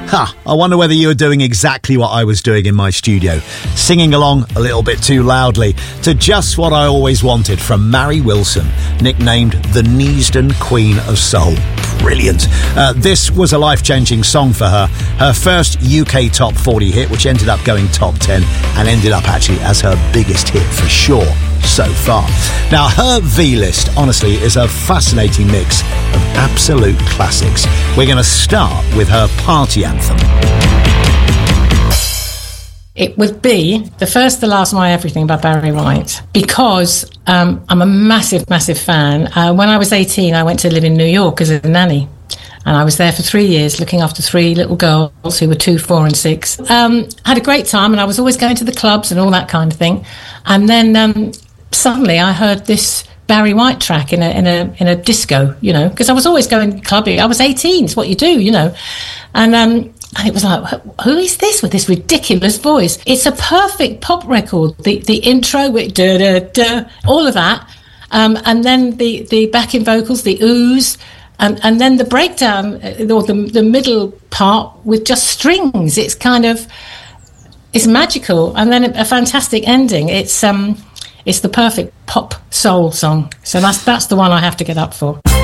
I wonder whether you were doing exactly what I was doing in my studio, singing along a little bit too loudly to Just What I Always Wanted from Mary Wilson, nicknamed the Neasden Queen of Soul. Brilliant. This was a life-changing song for her. Her first UK Top 40 hit, which ended up going Top 10 and ended up actually as her biggest hit for sure so far. Now, her V-list, honestly, is a fascinating mix of absolute classics. We're going to start with her party anthem. It would be The First, the Last, My Everything by Barry White, because I'm a massive, massive fan. When I was 18, I went to live in New York as a nanny. And I was there for 3 years looking after 3 little girls who were 2, 4 and 6. Had a great time, and I was always going to the clubs and all that kind of thing. And then suddenly I heard this Barry White track in a disco, you know, because I was always going clubbing. I was 18, it's what you do, you know. And it was like, who is this with this ridiculous voice? It's a perfect pop record. The intro with da-da-da, all of that. And then the backing vocals, the oohs, and then the breakdown, or the middle part with just strings. It's kind of, it's magical. And then a fantastic ending. It's the perfect pop soul song. So that's the one I have to get up for.